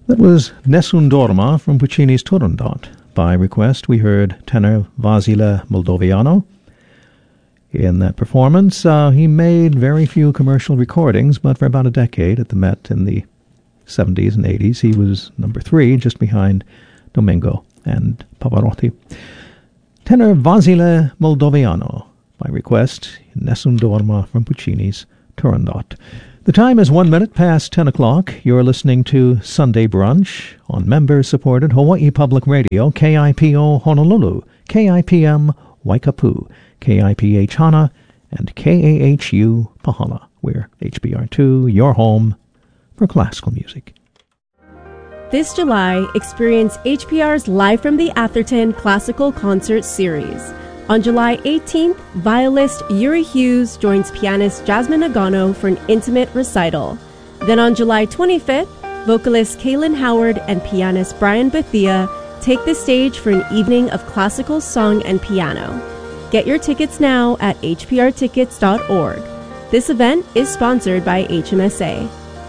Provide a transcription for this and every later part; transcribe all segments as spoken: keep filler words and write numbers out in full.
That was Nessun Dorma from Puccini's Turandot. By request, we heard tenor Vasile Moldoviano. In that performance, uh, he made very few commercial recordings, but for about a decade at the Met in the seventies and eighties, he was number three, just behind Domingo and Pavarotti. Tenor Vasile Moldoviano. By request, Nessun Dorma from Puccini's Turandot. The time is one minute past ten o'clock. You're listening to Sunday Brunch on member-supported Hawaii Public Radio, K I P O Honolulu, K I P M Waikapu, K I P H Hana, and K A H U Pahala. We're H B R two, your home for classical music. This July, experience H P R's Live from the Atherton Classical Concert Series. On July eighteenth, violist Yuri Hughes joins pianist Jasmine Agano for an intimate recital. Then on July twenty-fifth, vocalist Kaylin Howard and pianist Brian Bethia take the stage for an evening of classical song and piano. Get your tickets now at h p r tickets dot org. This event is sponsored by H M S A.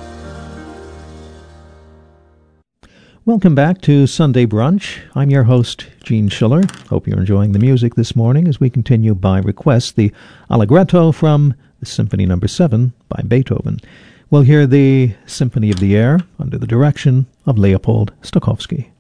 Welcome back to Sunday Brunch. I'm your host, Gene Schiller. Hope you're enjoying the music this morning as we continue by request the Allegretto from the Symphony Number seven by Beethoven. We'll hear the Symphony of the Air under the direction of Leopold Stokowski.